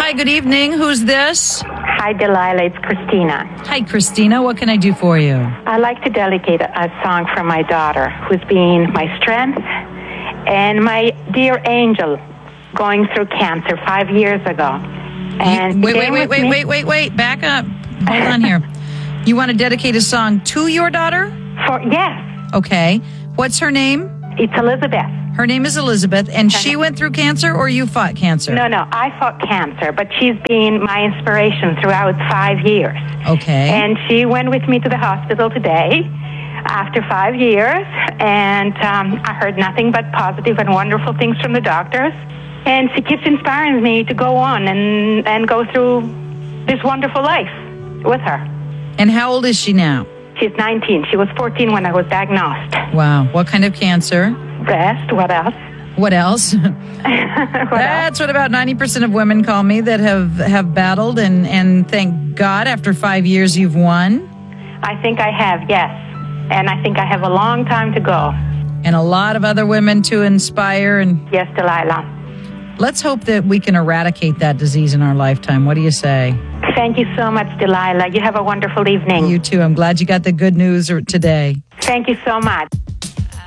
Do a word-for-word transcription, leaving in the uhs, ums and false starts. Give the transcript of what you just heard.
Hi, good evening. Who's this? Hi, Delilah. It's Christina. Hi, Christina. What can I do for you? I'd like to dedicate a, a song for my daughter, who's been my strength and my dear angel going through cancer five years ago. And You- wait, wait, came wait, with wait, me- wait, wait, wait. Back up. Hold on here. You want to dedicate a song to your daughter? For, yes, Okay. What's her name? it's Elizabeth. Her name is Elizabeth, and she went through cancer, or you fought cancer? No, no, I fought cancer, but she's been my inspiration throughout five years. Okay. And she went with me to the hospital today after five years, and um, I heard nothing but positive and wonderful things from the doctors. And she keeps inspiring me to go on and, and go through this wonderful life with her. And how old is she now? She's nineteen. She was fourteen when I was diagnosed. Wow. What kind of cancer? Breast, what else? What else? What else? That's what about ninety percent of women call me that have, have battled, and, and thank God after five years you've won. I think I have, yes. And I think I have a long time to go. And a lot of other women to inspire. And Yes, Delilah. let's hope that we can eradicate that disease in our lifetime. What do you say? Thank you so much, Delilah. You have a wonderful evening. You too. I'm glad you got the good news today. Thank you so much.